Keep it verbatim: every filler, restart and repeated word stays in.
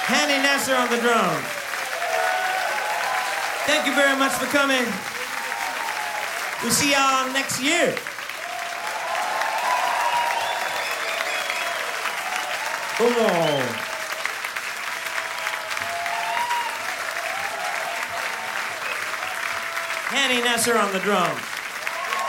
Hanny Nasser on the drums. Thank you very much for coming. We'll see y'all next year. Uno. Hanny Nasser on the drums.